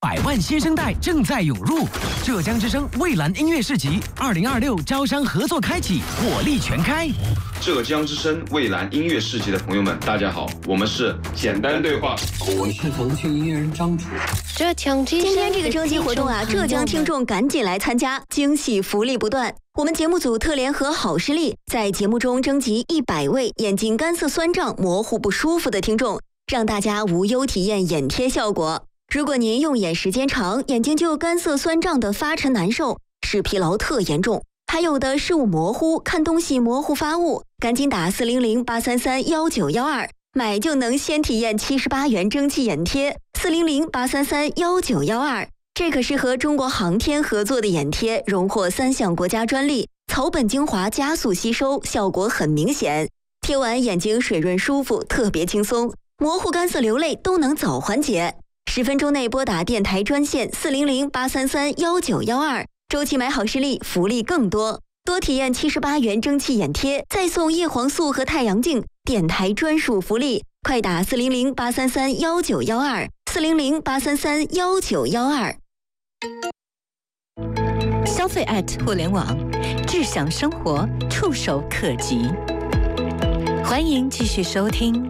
100万新生代正在涌入。浙江之声蔚蓝音乐市集2026招商合作开启，火力全开。 浙江之声蔚蓝音乐市集的朋友们，大家好，我们是简单对话， 我是腾讯音乐人张楚。 今天这个征集活动啊，浙江听众赶紧来参加，惊喜福利不断。我们节目组特联合好视力，在节目中征集100位眼睛干涩酸胀、模糊不舒服的听众，让大家无忧体验眼贴效果。如果您用眼时间长，眼睛就干涩酸胀的发沉难受，视疲劳特严重，还有的视物模糊，看东西模糊发雾，赶紧打400-833-1912，买就能先体验78元蒸汽眼贴，400-833-1912。这可是和中国航天合作的眼贴，荣获3项国家专利，草本精华加速吸收，效果很明显。贴完眼睛水润舒服，特别轻松，模糊干涩流泪都能早缓解。10分钟内拨打电台专线400-833-1912，周期买好视力，福利更多，多体验78元蒸汽眼贴，再送叶黄素和太阳镜，电台专属福利，快打400-833-1912，400-833-1912。 消费互联网，智享生活，触手可及。欢迎继续收听。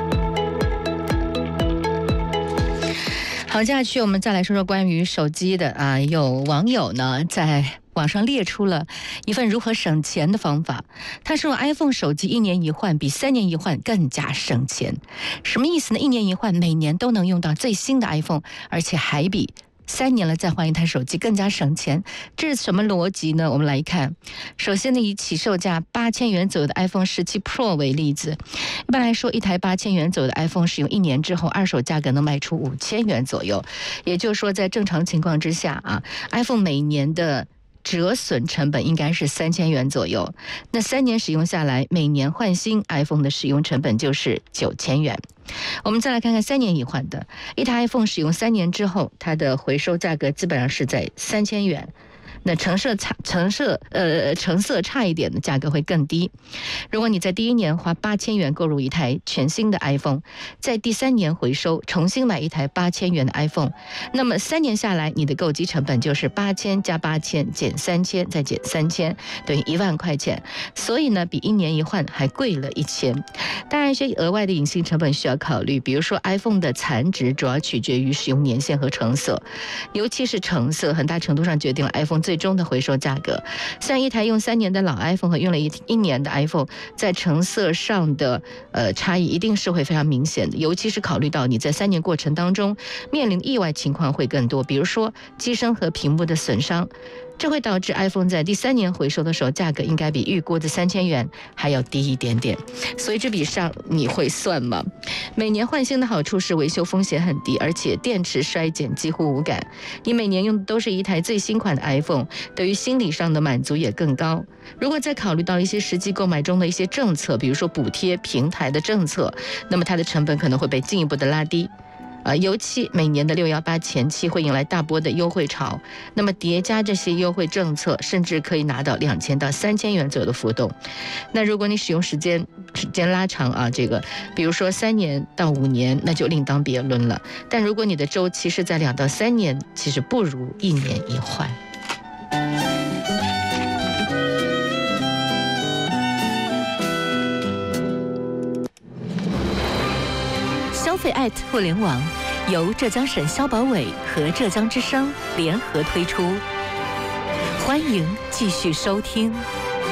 好，接下去我们再来说说关于手机的啊，有网友呢在网上列出了一份如何省钱的方法。他说 iPhone 手机1年一换比3年一换更加省钱。什么意思呢？1年一换，每年都能用到最新的 iPhone， 而且还比3年了再换一台手机更加省钱，这是什么逻辑呢？我们来看。首先呢，以起售价8000元左右的 iPhone 17 Pro 为例子，一般来说，一台8000元左右的 iPhone 使用1年之后，二手价格能卖出5000元左右。也就是说，在正常情况之下啊 ，iPhone 每年的折损成本应该是3000元左右。那3年使用下来，每年换新 iPhone 的使用成本就是9000元。我们再来看看3年一换的，一台 iPhone 使用3年之后，它的回收价格基本上是在3000元。那成色差一点的价格会更低。如果你在第1年花8000元购入一台全新的 iPhone， 在第3年回收重新买一台8000元的 iPhone， 那么3年下来，你的购机成本就是8000加8000减3000再减3000，等于1万块钱。所以呢，比1年一换还贵了1000。当然，一些额外的隐性成本需要考虑，比如说 iPhone 的残值主要取决于使用年限和成色，尤其是成色，很大程度上决定了 iPhone 最终的回收价格。虽然一台用3年的老 iPhone 和用了一年的 iPhone 在成色上的差异一定是会非常明显的，尤其是考虑到你在3年过程当中面临意外情况会更多，比如说机身和屏幕的损伤，这会导致 iPhone 在第3年回收的时候，价格应该比预估的3000元还要低一点点。所以这笔账你会算吗？每年换新的好处是维修风险很低，而且电池衰减几乎无感。你每年用的都是一台最新款的 iPhone， 对于心理上的满足也更高。如果再考虑到一些实际购买中的一些政策，比如说补贴平台的政策，那么它的成本可能会被进一步的拉低。尤其每年的618前期会迎来大波的优惠潮，那么叠加这些优惠政策，甚至可以拿到2000到3000元左右的浮动。那如果你使用时间拉长啊，这个比如说3年到5年，那就另当别论了。但如果你的周期是在2到3年，其实不如1年一换。消费互联网由浙江省消保委和浙江之声联合推出，欢迎继续收听。